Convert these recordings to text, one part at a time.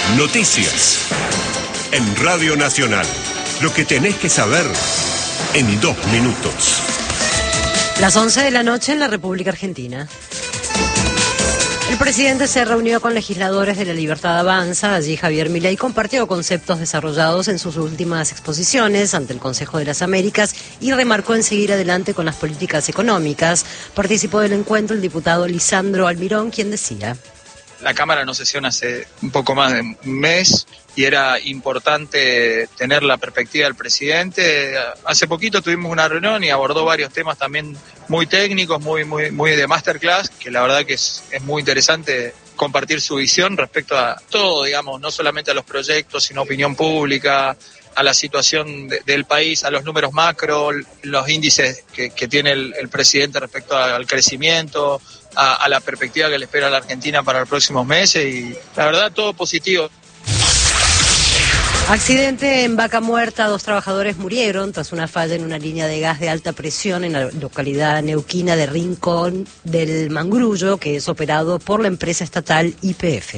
Noticias. En Radio Nacional. Lo que tenés que saber en 2 minutos. Las 11 de la noche en la República Argentina. El presidente se reunió con legisladores de La Libertad Avanza. Allí Javier Milei compartió conceptos desarrollados en sus últimas exposiciones ante el Consejo de las Américas y remarcó en seguir adelante con las políticas económicas. Participó del encuentro el diputado Lisandro Almirón, quien decía: la Cámara no sesiona hace un poco más de un mes y era importante tener la perspectiva del presidente. Hace poquito tuvimos una reunión y abordó varios temas también muy técnicos, muy de masterclass, que la verdad que es muy interesante compartir su visión respecto a todo, digamos, no solamente a los proyectos, sino opinión pública, a la situación del país, a los números macro, los índices que tiene el presidente respecto al crecimiento, a la perspectiva que le espera a la Argentina para los próximos meses, y la verdad todo positivo. Accidente en Vaca Muerta, 2 trabajadores murieron tras una falla en una línea de gas de alta presión en la localidad neuquina de Rincón del Mangrullo, que es operado por la empresa estatal YPF.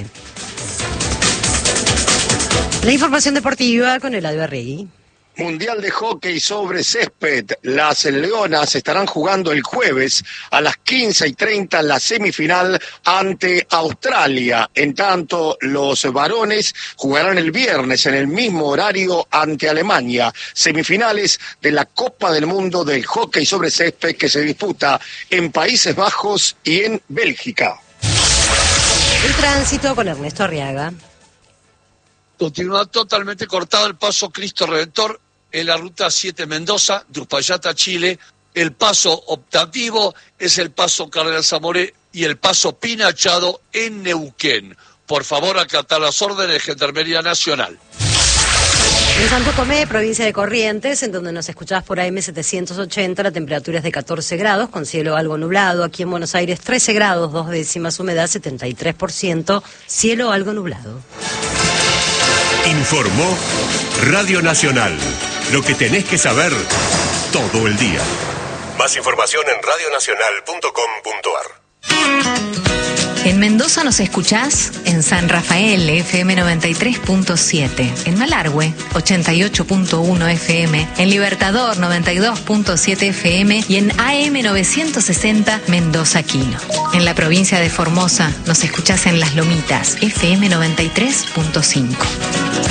La información deportiva con el Alberregui. Mundial de Hockey sobre Césped. Las Leonas estarán jugando el jueves a las 15:30 la semifinal ante Australia. En tanto, los varones jugarán el viernes en el mismo horario ante Alemania. Semifinales de la Copa del Mundo del Hockey sobre Césped que se disputa en Países Bajos y en Bélgica. El tránsito con Ernesto Arriaga. Continúa totalmente cortado el paso Cristo Redentor en la ruta 7 Mendoza, de Uspallata, Chile. El paso optativo es el paso Cardenal Zamoré y el paso Pinachado en Neuquén. Por favor, acatar las órdenes de Gendarmería Nacional. En Santo Tomé, provincia de Corrientes, en donde nos escuchás por AM 780, la temperatura es de 14 grados, con cielo algo nublado. Aquí en Buenos Aires, 13 grados, 2 décimas, humedad 73%, cielo algo nublado. Informó Radio Nacional. Lo que tenés que saber todo el día. Más información en radionacional.com.ar. En Mendoza nos escuchás en San Rafael, FM 93.7, en Malargüe, 88.1 FM, en Libertador, 92.7 FM y en AM 960 Mendoza Quino. En la provincia de Formosa nos escuchás en Las Lomitas, FM 93.5.